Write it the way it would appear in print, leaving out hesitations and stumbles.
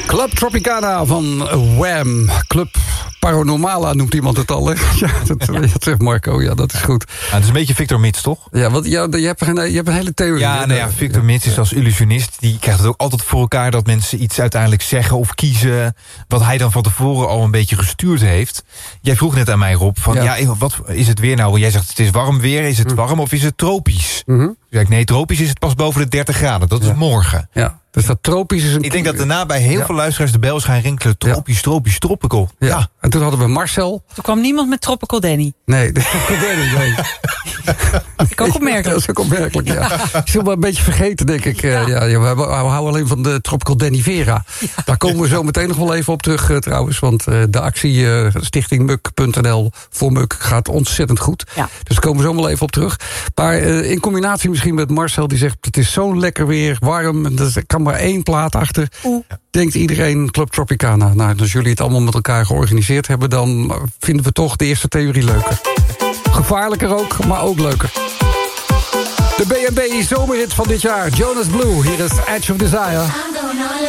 Club Tropicana van Wham. Club Paranormala noemt iemand het al, hè? Ja, dat zegt Marco. Ja, dat is goed. Ja, dat is een beetje Victor Mits, toch? Ja, want je hebt een hele theorie. Ja, Victor Mits is als illusionist. Die krijgt het ook altijd voor elkaar dat mensen iets uiteindelijk zeggen of kiezen. Wat hij dan van tevoren al een beetje gestuurd heeft. Jij vroeg net aan mij, Rob, van wat is het weer nou? Jij zegt het is warm weer. Is het warm of is het tropisch? Toen zei ik, nee, tropisch is het pas boven de 30 graden. Dat is morgen. Ja. Dus dat tropisch is een... Ik denk dat daarna bij heel veel luisteraars de bel gaan rinkelen. Tropisch, tropical. Ja. En toen hadden we Marcel. Toen kwam niemand met Tropical Danny. Nee, de Tropical Danny, nee. Ik ook opmerkelijk. Dat is ook opmerkelijk, ja. Ik zul wel een beetje vergeten, denk ik. We houden alleen van de Tropical Danny Vera. Ja. Daar komen we zo meteen nog wel even op terug, trouwens. Want de actie stichtingmuk.nl voor Muk gaat ontzettend goed. Ja. Dus daar komen we zo wel even op terug. Maar in combinatie misschien met Marcel, die zegt... het is zo lekker weer, warm, er kan maar één plaat achter. Denkt iedereen Club Tropicana. Nou, als jullie het allemaal met elkaar georganiseerd hebben... dan vinden we toch de eerste theorie leuker. Gevaarlijker ook, maar ook leuker. De B&B zomerhit van dit jaar. Jonas Blue, hier is Edge of Desire.